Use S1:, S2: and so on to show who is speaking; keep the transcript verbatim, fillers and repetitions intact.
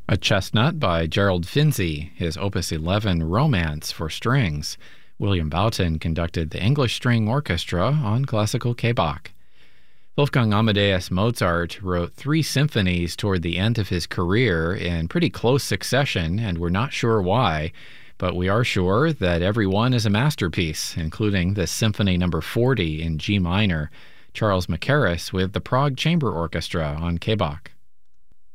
S1: A Chestnut by Gerald Finzi, his Opus eleven Romance for strings. William Boughton conducted the English String Orchestra on classical K Bach. Wolfgang Amadeus Mozart wrote three symphonies toward the end of his career in pretty close succession, and we're not sure why, but we are sure that every one is a masterpiece, including the Symphony Number forty in G minor, Charles Mackerras with the Prague Chamber Orchestra on K Bach.